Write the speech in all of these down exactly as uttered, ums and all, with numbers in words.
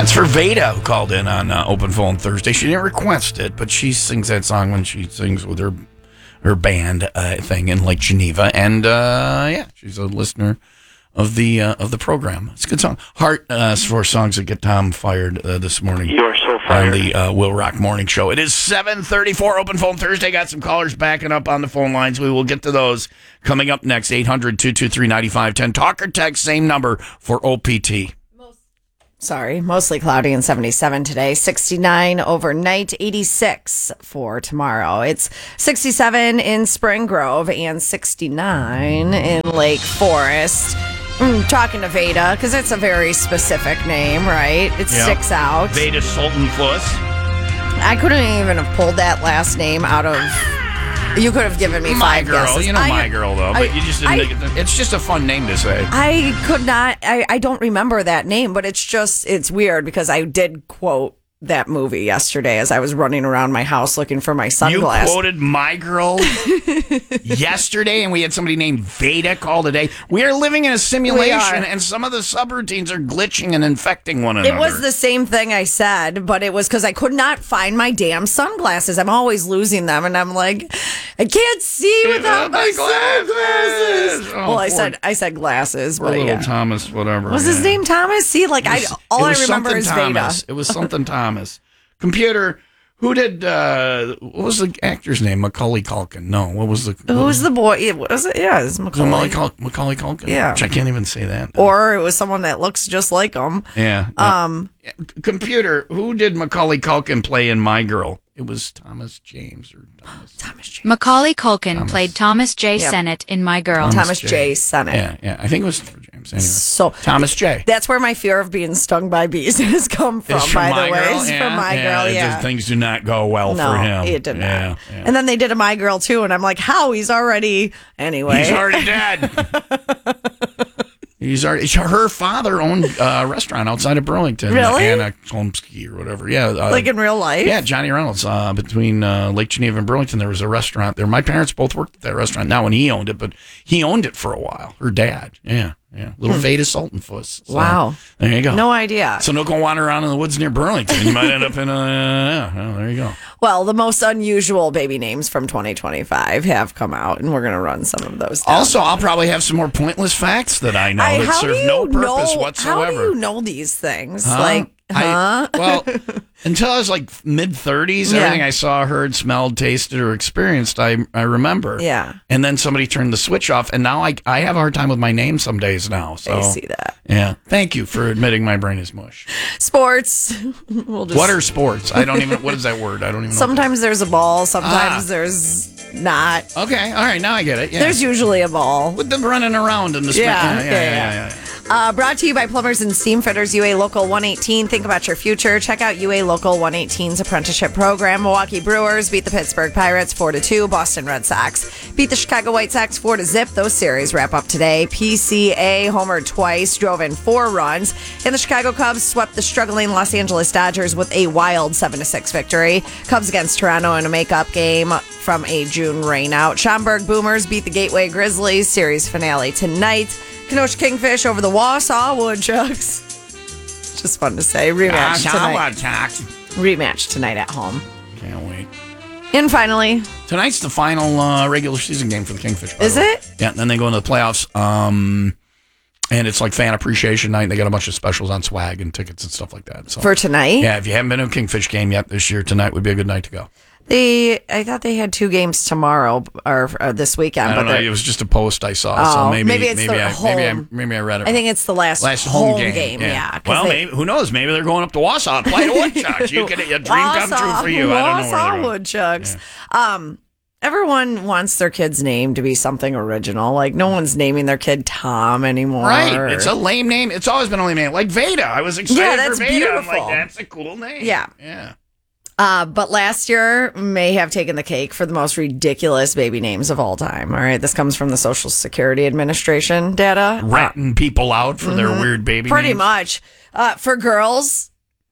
That's for Veda, who called in on uh, Open Phone Thursday. She didn't request it, but she sings that song when she sings with her her band uh, thing in Lake Geneva. And, uh, yeah, she's a listener of the uh, of the program. It's a good song. Heart uh, for songs that get Tom fired uh, this morning. You're so fired. On the uh, Will Rock Morning Show. It is seven thirty-four, Open Phone Thursday. Got some callers backing up on the phone lines. We will get to those coming up next. eight hundred, two two three, nine five one zero. Talk or text, same number for O P T. Sorry, mostly cloudy and seventy-seven today. sixty-nine overnight, eighty-six for tomorrow. It's sixty-seven in Spring Grove and sixty-nine in Lake Forest. I'm talking to Veda because it's a very specific name, right? It Yeah. sticks out. Veda Sultanfuss. I couldn't even have pulled that last name out of. You could have given me My five girl. guesses. You know I- My Girl, though. I- But you just didn't I- make it. It's just a fun name to say. I could not, I, I don't remember that name, but it's just, it's weird because I did quote that movie yesterday as I was running around my house looking for my You sunglasses. quoted My Girl yesterday, and we had somebody named Veda call today. We are living in a simulation, and some of the subroutines are glitching and infecting one another. It was the same thing I said, but it was because I could not find my damn sunglasses. I'm always losing them, and I'm like, I can't see without my sunglasses. Oh, well, I poor- said I said glasses, Poor but little yeah. Thomas, whatever. Was yeah. his name Thomas? See, like I, all It I was remember something is Thomas. Veda. It was something Thomas. Computer, who did, uh, what was the actor's name? Macaulay Culkin. No, what was the... Who was the boy? It was it? Yeah, it's Macaulay, Macaulay. Cul- Macaulay Culkin? Yeah. Which I can't even say that. Or it was someone that looks just like him. Yeah. Um, yeah. Computer, who did Macaulay Culkin play in My Girl? It was Thomas James or Thomas... Thomas J. Macaulay Culkin Thomas. played Thomas J. Yep. Sennett in My Girl. Thomas Thomas J. J. Sennett. Yeah, yeah. I think it was James. Anyway. So Thomas J. That's where my fear of being stung by bees has come from, It's from by My the way. Girl? It's Yeah. from My yeah, Girl, it yeah. just- things do not go well no, for him. it did not. Yeah, yeah. And then they did a My Girl too, and I'm like, how? He's already anyway. He's already dead. He's already. Her father owned a restaurant outside of Burlington. Really? Anna Klumsky or whatever. Yeah. Uh, like in real life. Yeah, Johnny Reynolds. Uh, between uh, Lake Geneva and Burlington, there was a restaurant there. My parents both worked at that restaurant. Not when he owned it, but he owned it for a while. Her dad. Yeah, yeah. Little Veda Sultanfuss. So, Wow. There you go. No idea. So don't go wander around in the woods near Burlington. You might end up in a. Yeah, well, there you go. Well, the most unusual baby names from twenty twenty-five have come out, and we're going to run some of those down. Also, I'll probably have some more pointless facts that I know I- that how serve do no you purpose know, whatsoever. How do you know these things? Huh? Like, I- huh? well, until I was like mid thirties, Yeah. everything I saw, heard, smelled, tasted, or experienced, I I remember. Yeah. And then somebody turned the switch off, and now I I have a hard time with my name some days now. So I see that. Yeah. Thank you for admitting my brain is mush. Sports. We'll just, What are sports? I don't even. What is that word? I don't even know. Sometimes there's a ball, sometimes Ah. there's not. Okay. All right. Now I get it. Yeah. There's usually a ball. with them running around in the spin. Yeah, yeah, yeah, yeah, yeah. yeah, yeah. Uh, brought to you by Plumbers and Steam Fitters, U A Local one eighteen. Think about your future. Check out U A Local one eighteen's apprenticeship program. Milwaukee Brewers beat the Pittsburgh Pirates four to two. Boston Red Sox beat the Chicago White Sox four to zip. Those series wrap up today. P C A homered twice, drove in four runs. And the Chicago Cubs swept the struggling Los Angeles Dodgers with a wild seven to six victory. Cubs against Toronto in a makeup game from a June rainout. Schaumburg Boomers beat the Gateway Grizzlies. Series finale tonight. Kenosha Kingfish over the Wausau Woodchucks. Just fun to say. Rematch tonight. Rematch tonight at home. Can't wait. And finally, Tonight's the final uh, regular season game for the Kingfish. by Is the way. it? Yeah, and then they go into the playoffs. Um, and it's like fan appreciation night. And they got a bunch of specials on swag and tickets and stuff like that. So for tonight, yeah, if you haven't been to a Kingfish game yet this year, tonight would be a good night to go. they I thought they had two games tomorrow or uh, this weekend. I don't but know. they're- It was just a post I saw, Oh, so maybe maybe it's maybe the I, home. maybe I maybe I read it. I think it's the last, last home, game. Yeah. 'cause Well, they- maybe who knows? Maybe they're going up to Wausau to play the Woodchucks. You could a dream come true Wausau- for you. I don't know where Wausau they're going. Woodchucks. Um, everyone wants their kid's name to be something original. Like no one's naming their kid Tom anymore. Right. It's a lame name. It's always been a lame name. Like Veda. I was excited Yeah, that's for Veda. I'm beautiful. like, that's a cool name. Yeah. Yeah. Uh, but last year may have taken the cake for the most ridiculous baby names of all time. All right, this comes from the Social Security Administration data. Ratting people out for their weird baby Pretty names. much. Uh, for girls,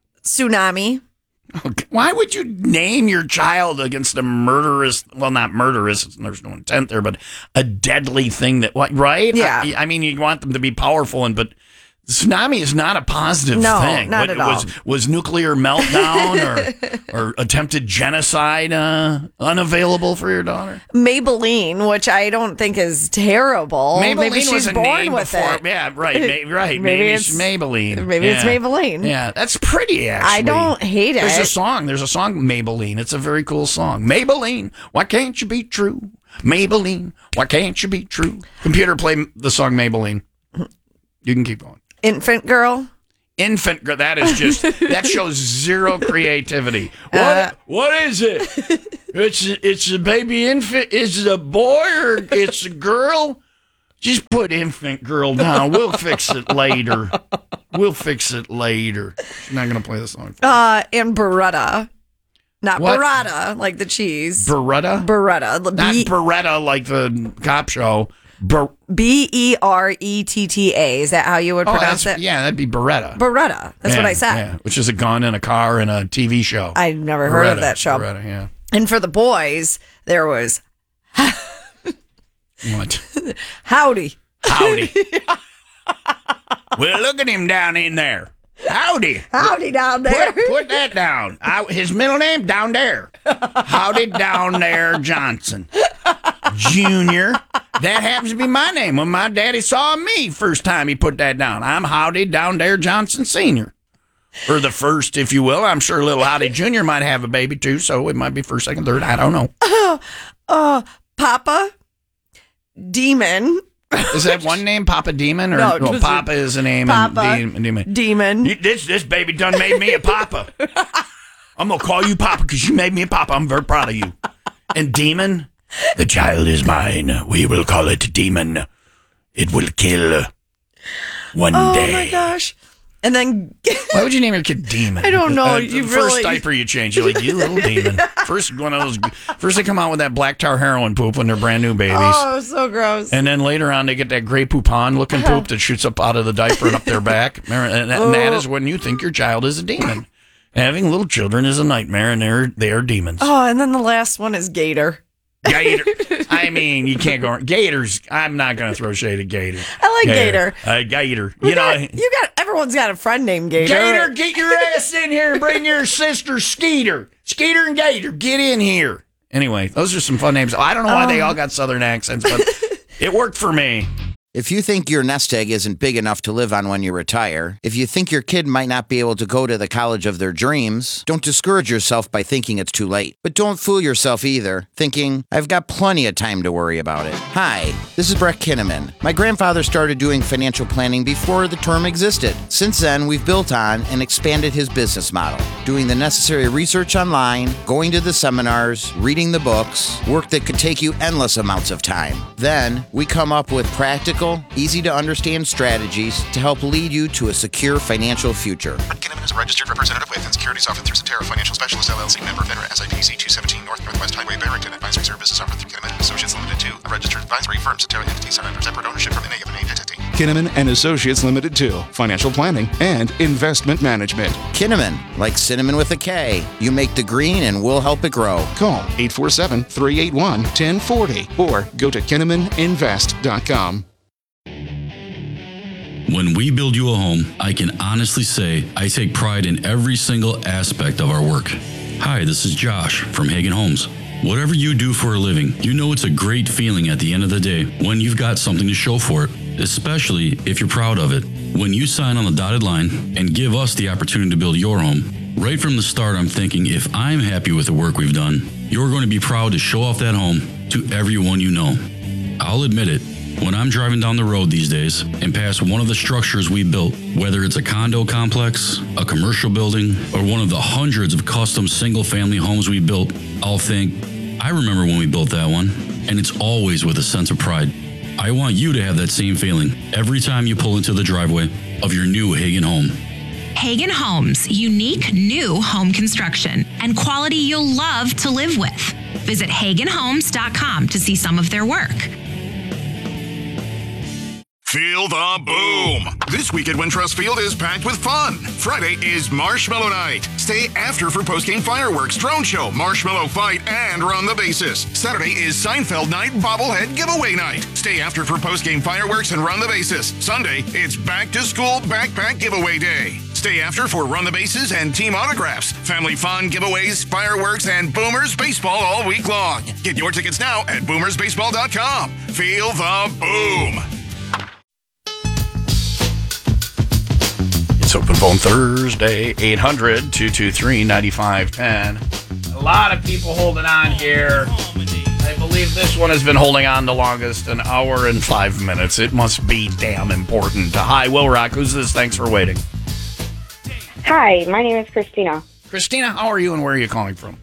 Tsunami. Okay. Why would you name your child against a murderous, well, not murderous, there's no intent there, but a deadly thing that, what, right? Yeah. I, I mean, you want them to be powerful, and but Tsunami is not a positive No, thing. not What, at all. Was, was nuclear meltdown or, or attempted genocide uh, unavailable for your daughter? Maybelline, which I don't think is terrible. Maybelline Maybe she's was a born name with before. it. Yeah, right. May, right. Maybe Maybe, it's- it's Maybelline. maybe it's Yeah. Maybelline. Yeah, that's pretty, actually. I don't hate it. There's a song. There's a song, Maybelline. It's a very cool song. Maybelline, why can't you be true? Maybelline, why can't you be true? Computer, play the song Maybelline. You can keep going. Infant girl. Infant girl. That is just, that shows zero creativity. What? Uh, what is it? It's a, it's a baby infant. Is it a boy or it's a girl? Just put infant girl down. We'll fix it later. We'll fix it later. She's not going to play the song. Uh, and Beretta. Not What? burrata, like the cheese. Beretta? Beretta. Not B- Beretta like the cop show. Ber- B E R E T T A. Is that how you would oh, pronounce that's, it? yeah, that'd be Beretta. Beretta. That's Yeah, what I said. Yeah, which is a gun and a car and a T V show. I've never heard of Beretta, that show. Beretta, yeah. And for the boys, there was What? Howdy. Howdy. Well, look at him down in there. Howdy. Howdy down there. Put, put that down. I, his middle name, down there. Howdy down there Johnson. Junior. That happens to be my name. When my daddy saw me first time he put that down. I'm Howdy down there Johnson Senior. Or the first, if you will. I'm sure little Howdy Junior might have a baby too, so it might be first, second, third. I don't know. Uh, Papa. Demon. Is that one name, Papa Demon? Or No, well, just- Papa is a name. Papa. And Demon. Demon. Demon. You, this this baby done made me a papa. I'm gonna call you papa because you made me a papa. I'm very proud of you. And Demon, the child is mine. We will call it Demon. It will kill one Oh day. my gosh. And then Why would you name your kid Demon? I don't know. Uh, You the first really- diaper you change, you're like, you little demon. First one of those. First they come out with that black tar heroin poop when they're brand new babies. oh, so gross. And then later on, they get that gray poupon looking poop that shoots up out of the diaper and up their back. And that, and that is when you think your child is a demon. Having little children is a nightmare, and they're they are demons. Oh, and then the last one is Gator. Gator. I mean, you can't go. Gators. I'm not going to throw shade at Gator. I like Gator. Uh, Gator. You You know. got, you got everyone's got a friend named Gator. Gator, get your ass in here and bring your sister Skeeter. Skeeter and Gator, get in here. Anyway, those are some fun names. I don't know why they all got Southern accents, but it worked for me. If you think your nest egg isn't big enough to live on when you retire, if you think your kid might not be able to go to the college of their dreams, don't discourage yourself by thinking it's too late. But don't fool yourself either, thinking, I've got plenty of time to worry about it. Hi, this is Brett Kinnaman. My grandfather started doing financial planning before the term existed. Since then, we've built on and expanded his business model, doing the necessary research online, going to the seminars, reading the books, work that could take you endless amounts of time. Then, we come up with practical, easy to understand strategies to help lead you to a secure financial future. Brett Kinnaman is a registered representative with and securities offered through Cetera Financial Specialist L L C, member FINRA, S I P C two seventeen North Northwest Highway, Barrington. Advisory services offered through Kinnaman and Associates Limited two, a registered advisory firm. Cetera entities are under separate ownership from any of a named entity. Kinnaman and Associates Limited two, financial planning and investment management. Kinnaman, like cinnamon with a K. You make the green and we'll help it grow. Call eight four seven, three eight one, one zero four zero or go to kinnaman invest dot com. When we build you a home, I can honestly say I take pride in every single aspect of our work. Hi, this is Josh from Hagen Homes. Whatever you do for a living, you know it's a great feeling at the end of the day when you've got something to show for it, especially if you're proud of it. When you sign on the dotted line and give us the opportunity to build your home, right from the start I'm thinking if I'm happy with the work we've done, you're going to be proud to show off that home to everyone you know. I'll admit it. When I'm driving down the road these days and pass one of the structures we built, whether it's a condo complex, a commercial building, or one of the hundreds of custom single-family homes we built, I'll think, I remember when we built that one, and it's always with a sense of pride. I want you to have that same feeling every time you pull into the driveway of your new Hagen home. Hagen Homes, unique new home construction and quality you'll love to live with. Visit hagen homes dot com to see some of their work. Feel the boom. This week at Wintrust Field is packed with fun. Friday is Marshmallow Night. Stay after for post-game fireworks, drone show, marshmallow fight, and run the bases. Saturday is Seinfeld Night bobblehead giveaway night. Stay after for post-game fireworks and run the bases. Sunday, it's back to school backpack giveaway day. Stay after for run the bases and team autographs, family fun, giveaways, fireworks, and Boomers baseball all week long. Get your tickets now at boomers baseball dot com. Feel the boom. It's Open Phone Thursday, eight hundred, two two three, nine five one zero. A lot of people holding on here. I believe this one has been holding on the longest, an hour and five minutes. It must be damn important. Hi, Will Rock. Who's this? Thanks for waiting. Hi, my name is Christina. Christina, how are you and where are you calling from?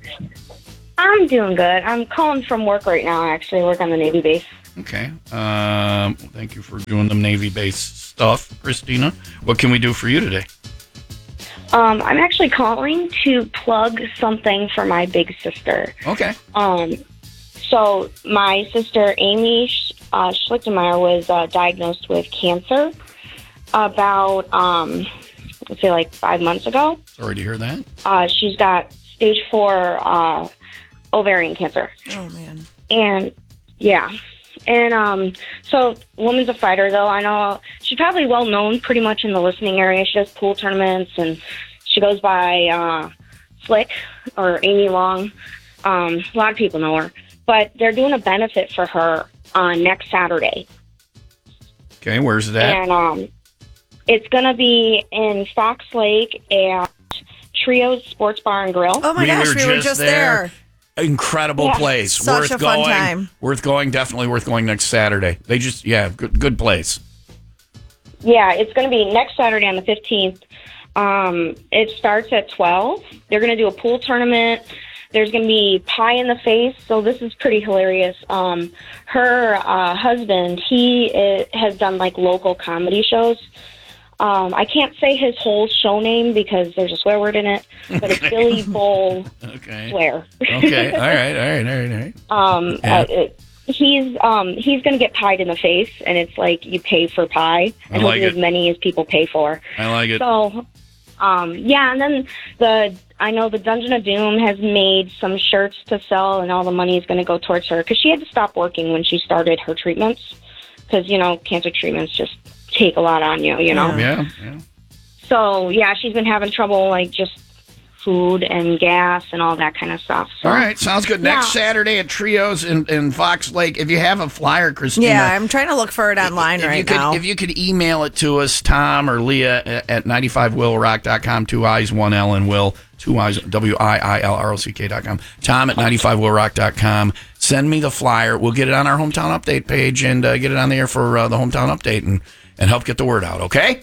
I'm doing good. I'm calling from work right now. I actually work on the Navy base. Okay. Um, thank you for doing the Navy base stuff, Christina. What can we do for you today? Um, I'm actually calling to plug something for my big sister. Okay. Um, so my sister Amy uh, Schlichtenmeyer was uh, diagnosed with cancer about, um, let's say, like five months ago. Sorry to hear that. Uh, she's got stage four uh, ovarian cancer. Oh, man. And, yeah. And um, so, woman's a fighter, though. I know she's probably well known pretty much in the listening area. She does pool tournaments, and she goes by uh, Slick or Amy Long. Um, a lot of people know her. But they're doing a benefit for her on next Saturday. Okay, where's it at? And um, it's going to be in Fox Lake at Trio's Sports Bar and Grill. Oh, my We gosh, were we were just just there. there. Incredible Yeah. place. Such worth a fun going. time. Worth going. Definitely worth going next Saturday. They just, yeah, good, good place. Yeah, it's going to be next Saturday on the fifteenth. Um, it starts at twelve. They're going to do a pool tournament. There's going to be pie in the face, so this is pretty hilarious. Um, her uh, husband, he is, has done, like, local comedy shows. Um, I can't say his whole show name because there's a swear word in it, but it's Billy Bull Okay. Swear. Okay. All right. All right. All right. All right. Um, Yeah. uh, it, he's um, he's going to get pied in the face, and it's like you pay for pie, and I he'll like do it. as many as people pay for. I like it. So, um, yeah, and then the I know the Dungeon of Doom has made some shirts to sell, and all the money is going to go towards her because she had to stop working when she started her treatments because, you know, cancer treatments just take a lot on you, you know? Yeah. Yeah. So, yeah, she's been having trouble, like, just food and gas and all that kind of stuff. So, All right. Sounds good. Next Yeah. Saturday at Trios in, in Fox Lake. If you have a flyer, Christina. Yeah, I'm trying to look for it online if right you could, now. If you could email it to us, Tom or Leah at ninety-five will rock dot com, two I's, one L, and Will, two I's, W I I L R O C K dot com. Tom at ninety-five will rock dot com. Send me the flyer. We'll get it on our Hometown Update page and uh, get it on the air for uh, the Hometown Update and, and help get the word out, okay?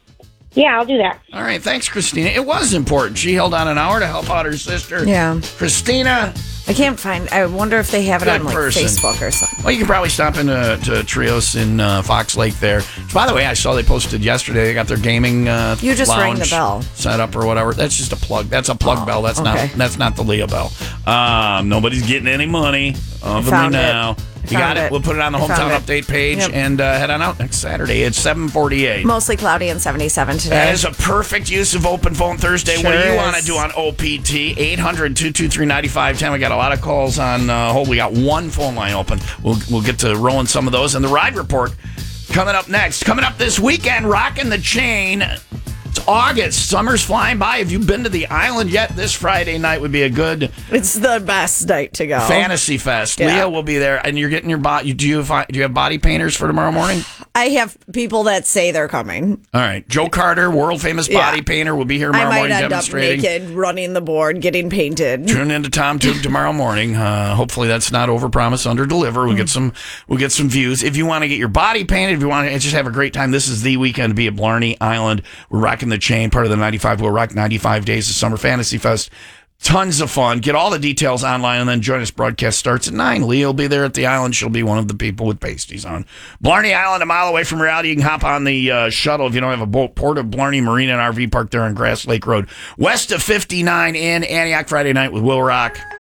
yeah, I'll do that. All right. Thanks, Christina. It was important. She held on an hour to help out her sister. Yeah. Christina. I can't find. I wonder if they have it Good on like person. Facebook or something. Well, you can probably stop into to Trios in uh, Fox Lake there. By the way, I saw they posted yesterday. They got their gaming uh, You just rang the lounge bell. set up or whatever. That's just a plug. That's a plug Oh, bell. That's okay. not that's not the Leah bell. Um, nobody's getting any money of me found it. now. I You got found it. it. We'll put it on the I found Hometown it. Update page Yep. and uh, head on out next Saturday. It's seven forty-eight. Mostly cloudy and seventy-seven today. That is a perfect use of Open Phone Thursday. what do Sure you want to is. do on O P T? eight hundred, two two three, nine five one zero. We got a lot of calls on uh, hold. We got one phone line open. We'll, we'll get to rolling some of those. And the ride report coming up next. Coming up this weekend, Rockin' the Chain. It's August. Summer's flying by. Have you been to the island yet? This Friday night would be a good It's the best night to go. fantasy fest. Yeah. Leah will be there. And you're getting your body. Do you, fi- do you have body painters for tomorrow morning? I have people that say they're coming. All right. Joe Carter, world famous Yeah. body painter, will be here I tomorrow might morning end up demonstrating. naked, running the board, getting painted. Tune into Tom Tube tomorrow morning. Uh, hopefully that's not overpromise, underdeliver. We'll get some we'll get some views. If you want to get your body painted, if you want to just have a great time, this is the weekend to be at Blarney Island. We're rocking the chain, part of the ninety-five Will Rock ninety-five Days of Summer Fantasy Fest. Tons of fun. Get all the details online and then join us. Broadcast starts at nine. Leah will be there at the island. She'll be one of the people with pasties on. Blarney Island, a mile away from reality. You can hop on the uh, shuttle if you don't have a boat. Port of Blarney Marina and R V Park there on Grass Lake Road. West of fifty-nine in Antioch, Friday night with Will Rock.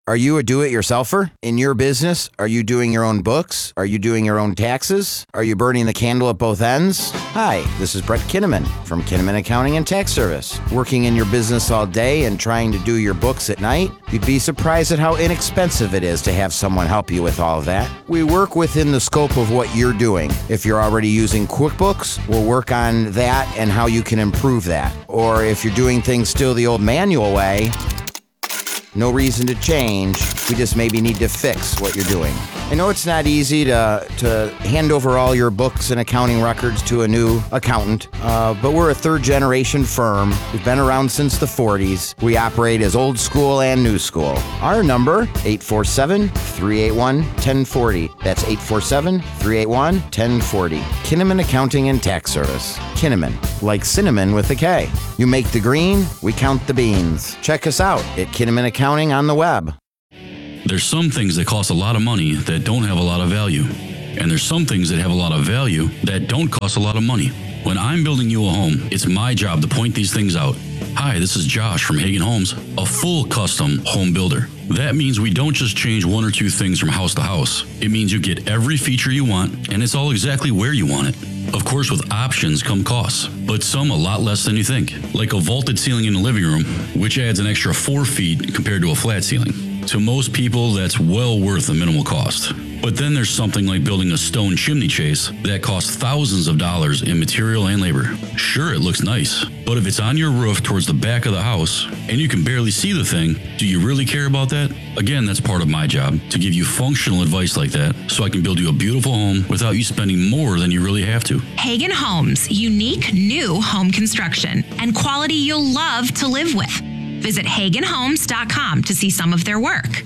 Are you a do-it-yourselfer? In your business, are you doing your own books? Are you doing your own taxes? Are you burning the candle at both ends? Hi, this is Brett Kinnaman from Kinnaman Accounting and Tax Service. Working in your business all day and trying to do your books at night? You'd be surprised at how inexpensive it is to have someone help you with all of that. We work within the scope of what you're doing. If you're already using QuickBooks, we'll work on that and how you can improve that. Or if you're doing things still the old manual way, no reason to change. We just maybe need to fix what you're doing. I know it's not easy to to hand over all your books and accounting records to a new accountant, uh, but we're a third-generation firm. We've been around since the forties. We operate as old school and new school. Our number, eight four seven, three eight one, one zero four zero. That's eight four seven, three eight one, one zero four zero. Kinnaman Accounting and Tax Service. Kinnaman, like cinnamon with a K. You make the green, we count the beans. Check us out at Kinnaman Accounting on the web. There's some things that cost a lot of money that don't have a lot of value. And there's some things that have a lot of value that don't cost a lot of money. When I'm building you a home, it's my job to point these things out. Hi, this is Josh from Hagen Homes, a full custom home builder. That means we don't just change one or two things from house to house. It means you get every feature you want, and it's all exactly where you want it. Of course, with options come costs, but some a lot less than you think. Like a vaulted ceiling in the living room, which adds an extra four feet compared to a flat ceiling. To most people, that's well worth the minimal cost. But then there's something like building a stone chimney chase that costs thousands of dollars in material and labor. Sure, it looks nice, but if it's on your roof towards the back of the house and you can barely see the thing, do you really care about that? Again, that's part of my job, to give you functional advice like that so I can build you a beautiful home without you spending more than you really have to. Hagen Homes, unique new home construction and quality you'll love to live with. Visit hagen homes dot com to see some of their work.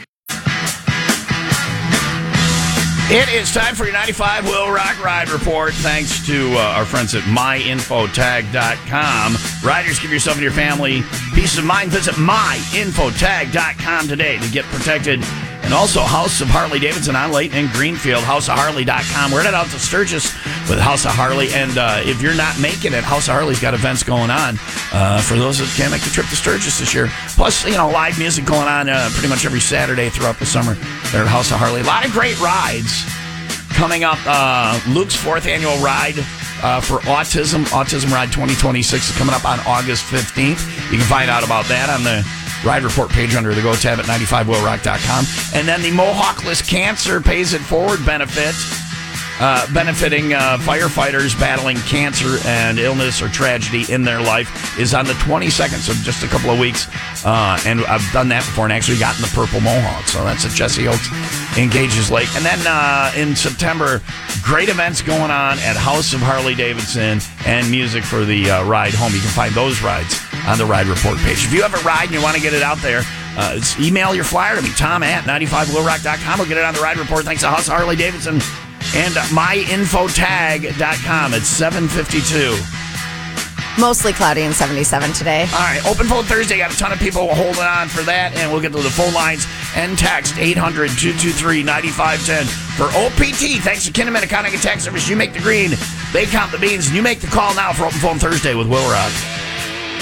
It is time for your ninety-five Will Rock Ride Report. Thanks to uh, our friends at my info tag dot com. Riders, give yourself and your family peace of mind. Visit my info tag dot com today to get protected. And also House of Harley Davidson on Layton and Greenfield, house of harley dot com. We're headed out to Sturgis with House of Harley. And uh, if you're not making it, House of Harley's got events going on uh, for those that can't make the trip to Sturgis this year. Plus, you know, live music going on uh, pretty much every Saturday throughout the summer there at House of Harley. A lot of great rides coming up. Uh, Luke's fourth annual ride uh, for autism, Autism Ride twenty twenty-six is coming up on August fifteenth. You can find out about that on the Ride Report page under the Go tab at ninety-five will rock dot com. And then the Mohawkless Cancer Pays It Forward benefit, uh, benefiting uh, firefighters battling cancer and illness or tragedy in their life, is on the twenty-second, so just a couple of weeks. Uh, and I've done that before and actually gotten the purple Mohawk. So that's at Jesse Oaks in Gages Lake. And then uh, in September, great events going on at House of Harley Davidson and music for the uh, ride home. You can find those rides on the Ride Report page. If you have a ride and you want to get it out there, uh, it's email your flyer to me, Tom at ninety-five will rock dot com. We'll get it on the Ride Report thanks to House of Harley Davidson and my info tag dot com. It's seven fifty-two. Mostly cloudy and seventy-seven today. All right, Open Phone Thursday. Got a ton of people holding on for that, and we'll get to the phone lines and text eight hundred, two two three, nine five one zero for O P T. Thanks to Kinnaman Accounting and Tax Service. You make the green, they count the beans, and you make the call now for Open Phone Thursday with Will Rock.